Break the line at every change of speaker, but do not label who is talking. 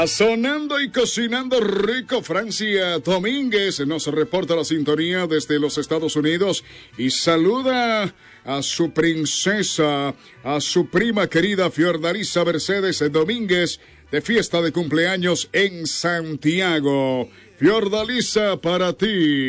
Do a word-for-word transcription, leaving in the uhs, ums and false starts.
Sonando y cocinando rico, Francia Domínguez nos reporta la sintonía desde los Estados Unidos y saluda a su princesa, a su prima querida Fiordalisa Mercedes Domínguez, de fiesta de cumpleaños en Santiago. Fiordalisa, para ti.